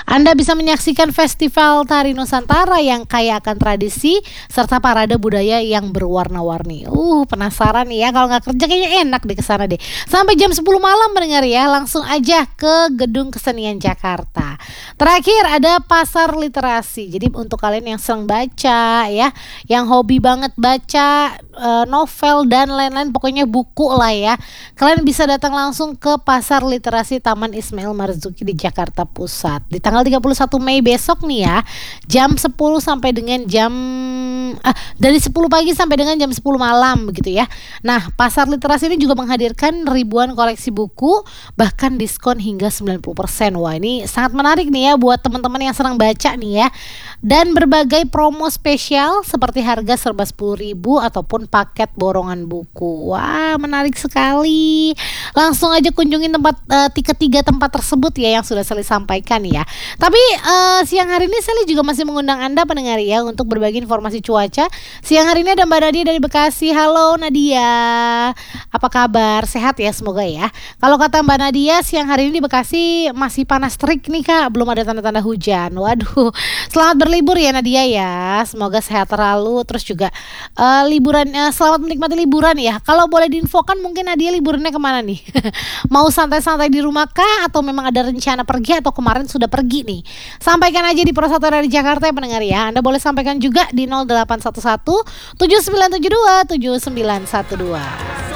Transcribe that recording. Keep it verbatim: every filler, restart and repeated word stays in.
Anda bisa menyaksikan Festival Tari Nusantara yang kaya akan tradisi serta parade budaya yang berwarna-warni. Uh, penasaran nih ya, kalau nggak kerja kayaknya enak deh kesana deh. Sampai jam sepuluh malam mendengar ya, langsung aja ke Gedung Kesenian Jakarta. Terakhir ada Pasar Literasi. Jadi untuk kalian yang senang baca ya, yang hobi banget baca uh, novel dan lain-lain, pokoknya buku lah ya, kalian bisa datang langsung ke Pasar Literasi Taman Ismail Marzuki di Jakarta Pusat di tanggal tiga puluh satu Mei besok nih ya, jam sepuluh sampai dengan jam ah, dari sepuluh pagi sampai dengan jam sepuluh malam begitu ya. Nah, Pasar Literasi ini juga menghadirkan ribuan koleksi buku, bahkan diskon hingga sembilan puluh persen. Wah, ini sangat menarik nih ya buat teman-teman yang senang baca nih ya. Dan berbagai promo spesial seperti harga serba sepuluh ribu ataupun paket borongan buku. Wah, menarik sekali. Langsung aja kunjungin tempat uh, ketiga tempat tersebut ya yang sudah saya sampaikan ya. Tapi uh, siang hari ini Sally juga masih mengundang Anda pendengar ya untuk berbagi informasi cuaca. Siang hari ini ada Mbak Nadia dari Bekasi. Halo Nadia, apa kabar? Sehat ya semoga ya. Kalau kata Mbak Nadia, siang hari ini di Bekasi masih panas terik nih Kak, belum ada tanda-tanda hujan. Waduh, selamat berlibur ya Nadia ya. Semoga sehat terlalu. Terus juga uh, liburan, uh, selamat menikmati liburan ya. Kalau boleh diinfokan mungkin Nadia liburannya kemana nih? Mau santai-santai di rumah kah? Atau memang ada rencana pergi atau kemarin sudah pergi nih? Sampaikan aja di Persatuan dari Jakarta ya pendengar ya. Anda boleh sampaikan juga di nol delapan satu satu tujuh sembilan tujuh dua tujuh sembilan satu dua.